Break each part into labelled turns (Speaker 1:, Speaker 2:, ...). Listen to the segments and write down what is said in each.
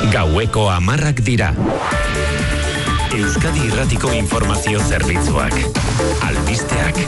Speaker 1: Gaueko 10 dira. Euskadi Irratiko Informazio Zerbitzuak. Albisteak.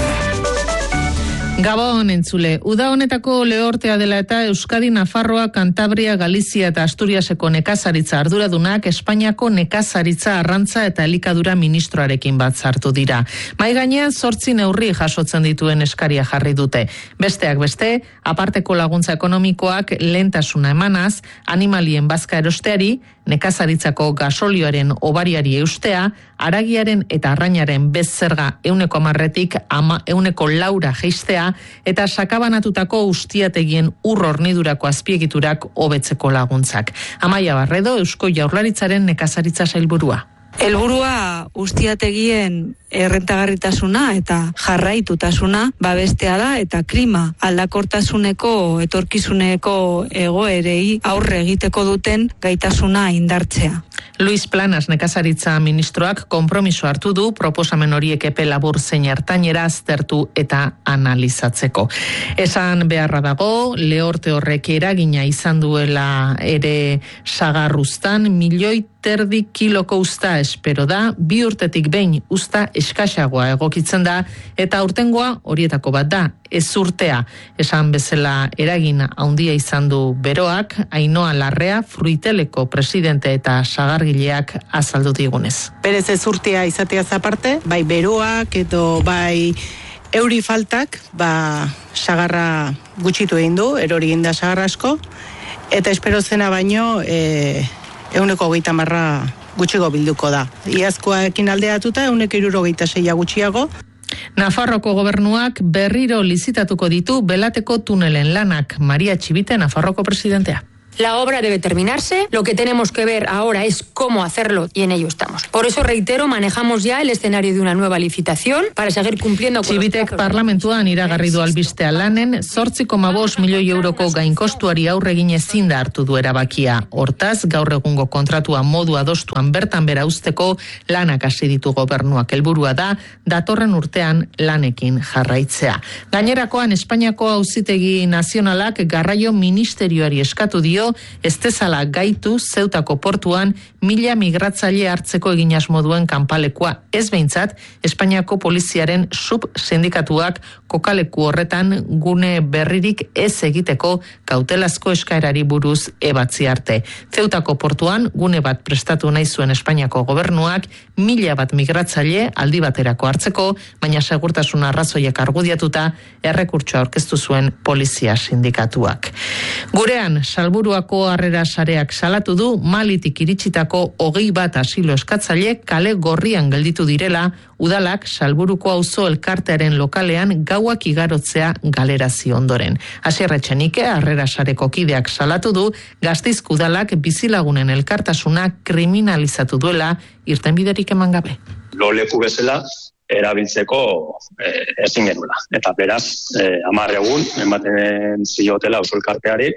Speaker 2: Gabon entzule, uda honetako lehortea dela eta Euskadi, Nafarroa, Kantabria, Galizia eta Asturiaseko nekazaritza arduradunak Espainiako nekazaritza, arrantza eta elikadura ministroarekin bat sartu dira. Mai gainean 8 neurri jasotzen dituen eskaria jarri dute. Besteak beste, aparteko laguntza ekonomikoak lehentasuna emanaz, animalien bazka erosteari, nekazaritzako gasolioaren obariari eustea, haragiaren eta arrainaren bezzerga 110tik 104 jeistea eta sakabanatutako ustiategien hornidurako azpiegiturak hobetzeko laguntzak. Amaia Barredo, Eusko Jaurlaritzaren nekazaritza sailburua.
Speaker 3: Helburua ustiategien errentagarritasuna eta jarraitutasuna babestea da eta klima aldakortasuneko etorkizuneko egoerei aurre egiteko duten gaitasuna indartzea.
Speaker 2: Luis Planas nekazaritza ministroak konpromiso hartu du proposamen horiek epe labur zein ertainera aztertu eta analizatzeko. Esan beharra dago, lehorte horrek eragina izan duela ere sagarruztan, 1,3 milioi kiloko usta espero da, 2 urtetik behin usta eskaxagoa egokitzen da, eta aurtengoa horietako bat da, ez urtea. Esan bezala eragin handia izan du beroak, Ainhoa Larrea, Fruiteleko presidente eta sagargileak azaldu digunez.
Speaker 4: Berez ez urtea izateaz aparte, bai beroak edo bai euri faltak, sagarra gutxitu egin du, erori egin da sagarra asko, eta espero zena baino 130 gutxigo bilduko da. Iazkoarekin aldeatuta 166 gutxiago.
Speaker 2: Nafarroko gobernuak berriro lizitatuko ditu Belateko tunelen lanak. Maria Txibite, Nafarroko presidentea.
Speaker 5: La obra debe terminarse, lo que tenemos que ver ahora es cómo hacerlo y en ello estamos. Por eso reitero, manejamos ya el escenario de una nueva licitación para seguir cumpliendo con
Speaker 2: Txibitek parlamentuan iragarri du albistea lanen 8,5 milioi euroko gainkostuari aurre egin ezin da hartu du erabakia. Hortaz, gaur egungo kontratua modu adostuan bertan bera uzteko lanak hasi ditu gobernuak. Helburua da datorren urtean lanekin jarraitzea. Gainerakoan Espainiako Auzitegi Nazionalak garraio ministerioari eskatu dio ez dezala gaitu Zeutako portuan 1000 migratzaile hartzeko egin asmo duen kanpalekua. Ez behintzat, Espainiako poliziaren sindikatuak kokaleku horretan gune berririk ez egiteko kautelazko eskaerari buruz ebatzi arte. Zeutako portuan gune bat prestatu nahi zuen Espainiako gobernuak 1000 migratzaile aldi baterako hartzeko, baina segurtasun arrazoiak argudiatuta errekurtsoa aurkeztu zuen polizia sindikatuak. Gurean, Salburuako harrera sareak salatu du Malitik iritsitako 21 asilo eskatzaile kale gorrian gelditu direla, udalak Salburuko auzo elkartearen lokalean gauak igarotzea galerazi ondoren. Asier Etxenike, harrera sareko kideak salatu du Gasteizko udalak bizilagunen elkartasuna kriminalizatu duela irtenbiderik eman gabe.
Speaker 6: Leku bezala erabiltzeko ezin genuela. Eta beraz, 10 egun ematen ziotela auzo elkarteari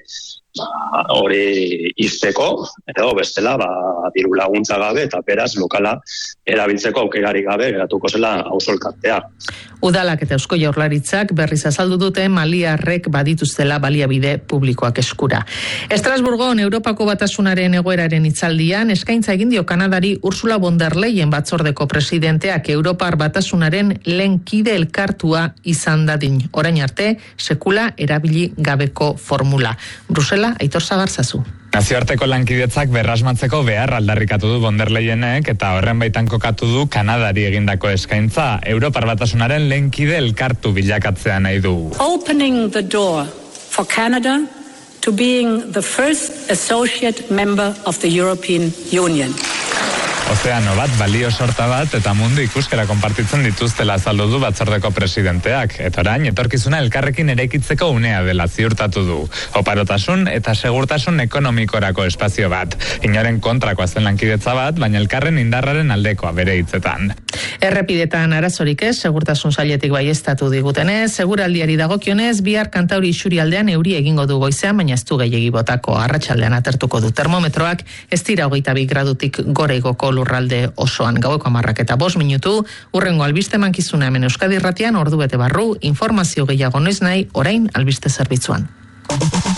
Speaker 6: hori izteko, edo bestela diru laguntza gabe eta beraz lokala erabiltzeko aukerarik gabe geratuko zela auzo elkartea.
Speaker 2: Udalak eta Eusko Jaurlaritzak berriz azaldu dute maliarrek badituztela baliabide publikoak eskura. Estrasburgon Europako Batasunaren egoeraren hitzaldian eskaintza egin dio Kanadari Ursula von der Leyen batzordeko presidenteak Europar Batasunaren lehen kide elkartua izan dadin. Orain arte, sekula erabili gabeko formula. Brusela, Aitor Zagarzazu.
Speaker 7: Nazioarteko lankidetzak berrasmatzeko behar aldarrikatu du von der Leyenek eta horren baitan kokatu du Kanadari egindako eskaintza Europar Batasunaren lehen kide elkartu bilakatzea nahi du.
Speaker 8: Opening the door for Canada to being the first associate member of the European Union.
Speaker 7: Ozeano bat, balio sorta bat eta mundu ikuskera konpartitzen dituztela azaldu du batzordeko presidenteak. Eta orain, etorkizuna elkarrekin eraikitzeko unea dela ziurtatu du. Oparotasun eta segurtasun ekonomikorako espazio bat. Inoren kontrakoa zen lankidetza bat, baina elkarren indarraren aldekoa bere hitzetan.
Speaker 2: Errepidetan arazorik ez, segurtasun sailetik baieztatu digutenez, seguraldiari dagokionez, bihar Kantauri isurialdean euri egingo du goizean, baina ez du gehiegi botako. Arratsaldean atertuko du termometroak, ez dira 22 gradutik gore igoko lurralde osoan. Gaueko 10:05, hurrengo albiste mankizuna hemen Euskadi Irratian, ordu bete barru, informazio gehiago noiz nahi, orain albiste zerbitzuan.